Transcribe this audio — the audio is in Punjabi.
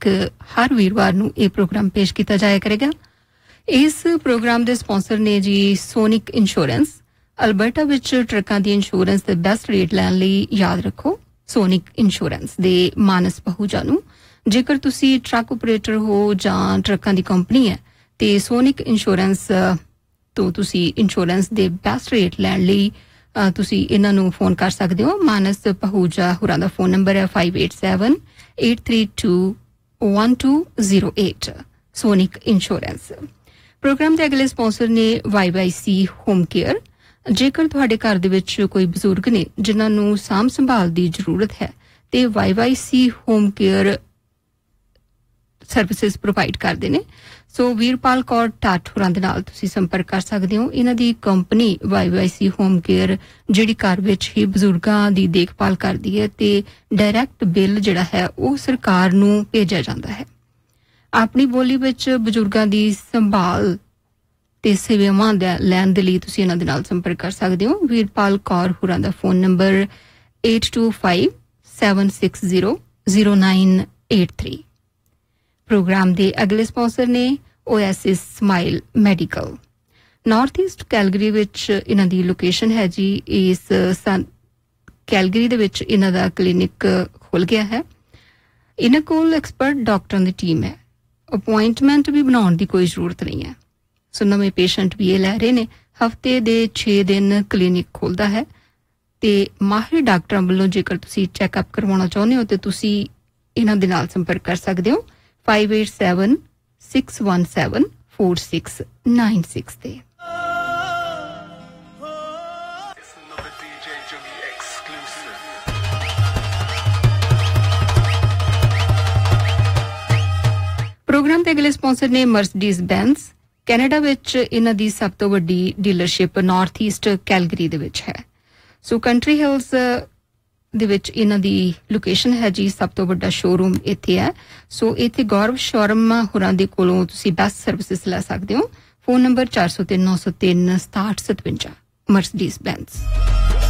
हर वीरवार ਨੂੰ ਇਹ ਪ੍ਰੋਗਰਾਮ ਪੇਸ਼ ਕੀਤਾ ਜਾਇਆ ਕਰੇਗਾ। ਇਸ ਪ੍ਰੋਗਰਾਮ ਦੇ ਸਪਾਂਸਰ ਨੇ ਜੀ ਸੋਨਿਕ ਇੰਸ਼ੋਰੈਂਸ। ਅਲਬਰਟਾ ਵਿੱਚ ਟਰੱਕਾਂ ਦੀ ਇੰਸ਼ੋਰੈਂਸ ਦੇ ਬੈਸਟ ਰੇਟ ਲੈਣ ਲਈ ਯਾਦ ਰੱਖੋ ਸੋਨਿਕ ਇੰਸ਼ੋਰੈਂਸ ਦੇ ਮਾਨਸ ਪਹੂਜਾ ਨੂੰ। ਜੇਕਰ ਤੁਸੀਂ ਟਰੱਕ ਆਪਰੇਟਰ ਹੋ ਜਾਂ ਟਰੱਕਾਂ ਦੀ ਕੰਪਨੀ ਹੈ ਤੇ ਸੋਨਿਕ ਇੰਸ਼ੋਰੈਂਸ ਤੋਂ ਤੁਸੀਂ ਇੰਸ਼ੋਰੈਂਸ ਦੇ ਬੈਸਟ ਰੇਟ ਲੈਣ ਲਈ ਤੁਸੀਂ ਇਹਨਾਂ ਨੂੰ ਫੋਨ ਕਰ ਸਕਦੇ ਹੋ। ਮਾਨਸ ਪਹੂਜਾ ਹੋਰਾਂ ਦਾ ਫੋਨ ਨੰਬਰ ਹੈ 5878321208 ਸੋਨਿਕ ਇੰਸ਼ੋਰੈਂਸ। ਪ੍ਰੋਗਰਾਮ ਦੇ ਅਗਲੇ ਸਪਾਂਸਰ ਨੇ YYC ਹੋਮ ਕੇਅਰ। ਜੇਕਰ ਤੁਹਾਡੇ ਘਰ ਦੇ ਵਿੱਚ ਕੋਈ ਬਜ਼ੁਰਗ ਨੇ ਜਿਨ੍ਹਾਂ ਨੂੰ ਸਾਂਭ ਸੰਭਾਲ ਦੀ ਜ਼ਰੂਰਤ ਹੈ ਤੇ YYC home care services provide ਕਰਦੇ ਨੇ। ਸੋ ਵੀਰਪਾਲ ਕੌਰ ਟਾਟ ਹੋਰਾਂ ਦੇ ਨਾਲ ਤੁਸੀਂ ਸੰਪਰਕ ਕਰ ਸਕਦੇ ਹੋ। ਇਹਨਾਂ ਦੀ ਕੰਪਨੀ YYC ਹੋਮ ਕੇਅਰ ਜਿਹੜੀ ਘਰ ਵਿੱਚ ਹੀ ਬਜ਼ੁਰਗਾਂ ਦੀ ਦੇਖਭਾਲ ਕਰਦੀ ਹੈ ਤੇ ਡਾਇਰੈਕਟ ਬਿੱਲ ਜਿਹੜਾ ਹੈ ਉਹ ਸਰਕਾਰ ਨੂੰ ਭੇਜਿਆ ਜਾਂਦਾ ਹੈ। ਆਪਣੀ ਬੋਲੀ ਵਿੱਚ ਬਜ਼ੁਰਗਾਂ ਦੀ ਸੰਭਾਲ ਤੇ ਸੇਵਾਵਾਂ ਲੈਣ ਦੇ ਲਈ ਤੁਸੀਂ ਇਹਨਾਂ ਦੇ ਨਾਲ ਸੰਪਰਕ ਕਰ ਸਕਦੇ ਹੋ। ਵੀਰਪਾਲ ਕੌਰ ਹੋਰਾਂ ਦਾ ਫੋਨ ਨੰਬਰ 8257600983। ਪ੍ਰੋਗਰਾਮ ਦੇ ਅਗਲੇ ਸਪਾਂਸਰ ਨੇ ਓਐਸਿਸ smile medical. North East Calgary ਵਿੱਚ ਇਹਨਾਂ ਦੀ ਲੋਕੇਸ਼ਨ ਹੈ ਜੀ। ਇਸ ਕੈਲਗਰੀ ਦੇ ਵਿੱਚ ਇਹਨਾਂ ਦਾ ਕਲੀਨਿਕ ਖੁੱਲ ਗਿਆ ਹੈ। ਇਹਨਾਂ ਕੋਲ ਐਕਸਪਰਟ ਡਾਕਟਰਾਂ ਦੀ ਟੀਮ ਹੈ। ਅਪੁਆਇੰਟਮੈਂਟ ਵੀ ਬਣਾਉਣ ਦੀ ਕੋਈ ਜ਼ਰੂਰਤ ਨਹੀਂ ਹੈ। ਸੋ ਨਵੇਂ ਪੇਸ਼ੈਂਟ ਵੀ ਇਹ ਲੈ ਰਹੇ ਨੇ। ਹਫ਼ਤੇ ਦੇ 6 ਦਿਨ ਕਲੀਨਿਕ ਖੁੱਲਦਾ ਹੈ ਤੇ ਮਾਹਿਰ ਡਾਕਟਰਾਂ ਵੱਲੋਂ ਜੇਕਰ ਤੁਸੀਂ ਚੈੱਕਅਪ ਕਰਵਾਉਣਾ ਚਾਹੁੰਦੇ ਹੋ ਤੇ ਤੁਸੀਂ ਇਹਨਾਂ ਦੇ ਨਾਲ ਸੰਪਰਕ ਕਰ ਸਕਦੇ ਹੋ 5876174696 ਤੇ। ਪ੍ਰੋਗਰਾਮ ਦੇ ਅਗਲੇ ਸਪਾਂਸਰ ਨੇ ਮਰਸੀਡੀਜ਼ ਬੈਂਜ਼। ਕੈਨੇਡਾ ਵਿੱਚ ਇਹਨਾਂ ਦੀ ਸਭ ਤੋਂ ਵੱਡੀ ਡੀਲਰਸ਼ਿਪ ਨਾਰਥ ਈਸਟ ਕੈਲਗਰੀ ਦੇ ਵਿੱਚ ਹੈ। ਸੋ ਕੰਟਰੀ ਹਿਲਸ ਦੇ ਵਿੱਚ ਇਹਨਾਂ ਦੀ ਲੋਕੇਸ਼ਨ ਹੈ ਜੀ। ਸਭ ਤੋਂ ਵੱਡਾ ਸ਼ੋਰੂਮ ਇੱਥੇ ਹੈ। ਸੋ ਇੱਥੇ ਗੌਰਵ ਸ਼ੋਰੂਮ ਹੋਰਾਂ ਦੇ ਕੋਲੋਂ ਤੁਸੀਂ ਬੈਸਟ ਸਰਵਿਸਿਜ਼ ਲੈ ਸਕਦੇ ਹੋ। Phone number 4039036757 Mercedes ਬੈਂਜ਼।